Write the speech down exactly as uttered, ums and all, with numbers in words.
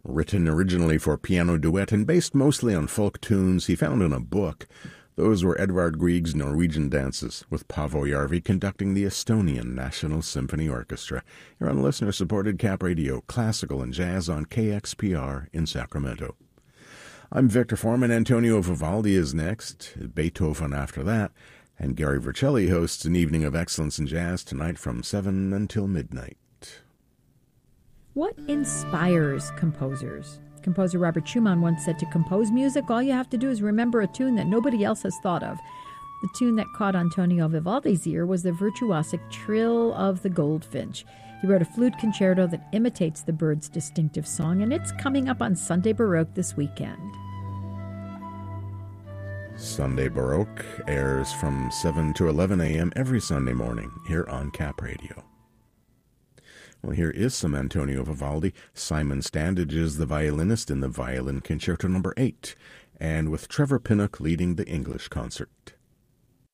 Written originally for piano duet and based mostly on folk tunes he found in a book, those were Edvard Grieg's Norwegian dances, with Paavo Järvi conducting the Estonian National Symphony Orchestra. You're on listener-supported Cap Radio, classical and jazz on K X P R in Sacramento. I'm Victor Foreman. Antonio Vivaldi is next, Beethoven after that, and Gary Vercelli hosts an evening of excellence in jazz tonight from seven until midnight. What inspires composers? Composer Robert Schumann once said, to compose music, all you have to do is remember a tune that nobody else has thought of. The tune that caught Antonio Vivaldi's ear was the virtuosic trill of the goldfinch. He wrote a flute concerto that imitates the bird's distinctive song, and it's coming up on Sunday Baroque this weekend. Sunday Baroque airs from seven to eleven a.m. every Sunday morning here on Cap Radio. Well, here is some Antonio Vivaldi. Simon Standage is the violinist in the Violin Concerto number eight, and with Trevor Pinnock leading the English concert.